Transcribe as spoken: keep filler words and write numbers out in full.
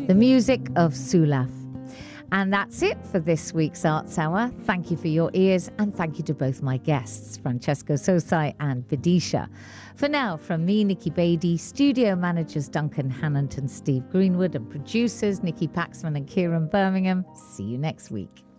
the music of Sulaf. And that's it for this week's Arts Hour. Thank you for your ears, and thank you to both my guests, Francesco Sosai and Vidisha. For now, from me, Nikki Beattie, studio managers Duncan Hannant and Steve Greenwood, and producers Nikki Paxman and Kieran Birmingham. See you next week.